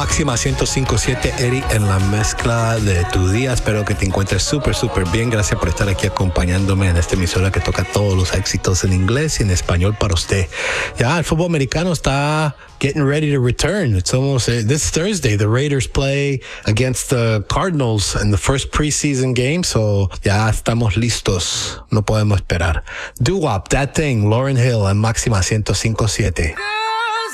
Máxima 105.7, Eddie en la mezcla de tu día. Espero que te encuentres súper bien. Gracias por estar aquí acompañándome en esta emisora que toca todos los éxitos en inglés y en español para usted. Ya, el fútbol americano está getting ready to return. It's almost this Thursday. The Raiders play against the Cardinals in the first preseason game. So ya estamos listos. No podemos esperar. Doo-wop, That Thing, Lauryn Hill en Máxima 105.7.